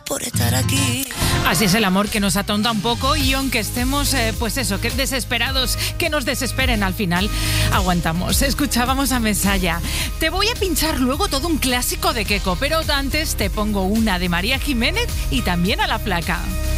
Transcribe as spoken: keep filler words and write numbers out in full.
por estar aquí. Así es el amor, que nos atonta un poco y aunque estemos, eh, pues eso, que desesperados, que nos desesperen al final, aguantamos. Escuchábamos a Mesaya. Te voy a pinchar luego todo un clásico de Keko, pero antes te pongo una de María Jiménez y también a La Flaca.